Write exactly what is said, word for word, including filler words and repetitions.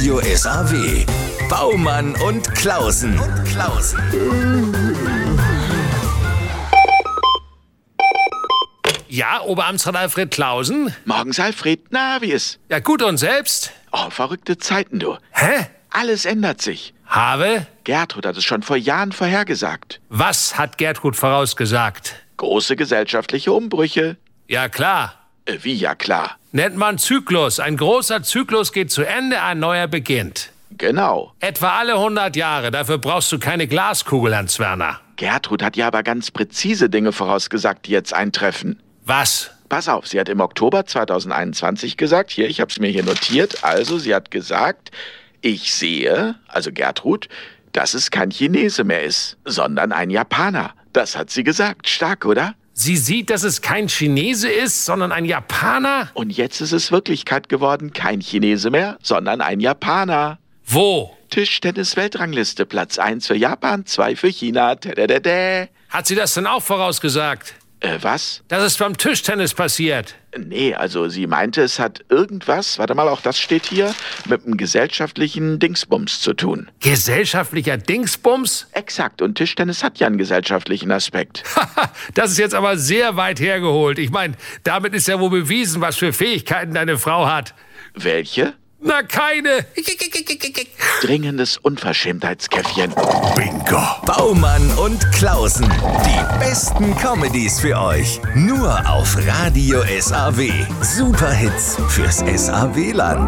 Radio S A W. Baumann und Klausen. Und Klausen. Ja, Oberamtsrat Alfred Klausen? Morgens, Alfred. Na, wie ist? Ja, gut, und selbst? Oh, verrückte Zeiten, du. Hä? Alles ändert sich. Habe? Gertrud hat es schon vor Jahren vorhergesagt. Was hat Gertrud vorausgesagt? Große gesellschaftliche Umbrüche. Ja, klar. Äh, wie ja klar. Nennt man Zyklus. Ein großer Zyklus geht zu Ende, ein neuer beginnt. Genau. Etwa alle hundert Jahre. Dafür brauchst du keine Glaskugel, Hans Werner. Gertrud hat ja aber ganz präzise Dinge vorausgesagt, die jetzt eintreffen. Was? Pass auf, sie hat im Oktober zweitausendeinundzwanzig gesagt, hier, ich habe es mir hier notiert, also sie hat gesagt, ich sehe, also Gertrud, dass es kein Chinese mehr ist, sondern ein Japaner. Das hat sie gesagt. Stark, oder? Sie sieht, dass es kein Chinese ist, sondern ein Japaner? Und jetzt ist es Wirklichkeit geworden, kein Chinese mehr, sondern ein Japaner. Wo? Tischtennis-Weltrangliste, Platz eins für Japan, zwei für China. Tadadada. Hat sie das denn auch vorausgesagt? Äh, was? Das ist beim Tischtennis passiert. Nee, also sie meinte, es hat irgendwas, warte mal, auch das steht hier, mit einem gesellschaftlichen Dingsbums zu tun. Gesellschaftlicher Dingsbums? Exakt, und Tischtennis hat ja einen gesellschaftlichen Aspekt. Haha, das ist jetzt aber sehr weit hergeholt. Ich meine, damit ist ja wohl bewiesen, was für Fähigkeiten deine Frau hat. Welche? Na, keine. Dringendes Unverschämtheitskäffchen. Bingo. Baumann und Klausen. Die besten Comedies für euch. Nur auf Radio S A W. Superhits fürs S A W-Land.